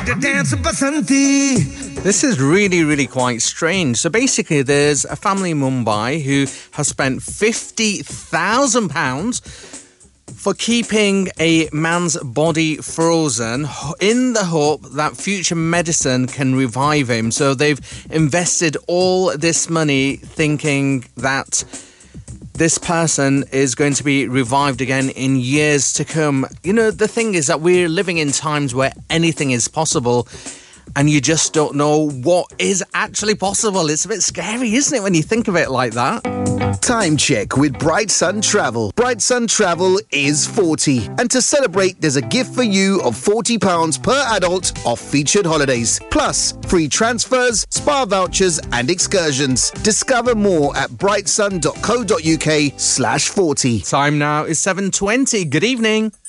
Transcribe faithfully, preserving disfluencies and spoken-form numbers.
The dance of Basanti. This is really, really quite strange. So basically, there's a family in Mumbai who has spent fifty thousand pounds for keeping a man's body frozen in the hope that future medicine can revive him. So they've invested all this money thinking that this person is going to be revived again in years to come. You know, the thing is that we're living in times where anything is possible, and you just don't know what is actually possible. It's a bit scary, isn't it, when you think of it like that? Time check with Bright Sun Travel. Bright Sun Travel is forty. And to celebrate, there's a gift for you of forty pounds per adult off featured holidays. Plus, free transfers, spa vouchers and excursions. Discover more at brightsun.co.uk slash 40. Time now is seven twenty. Good evening.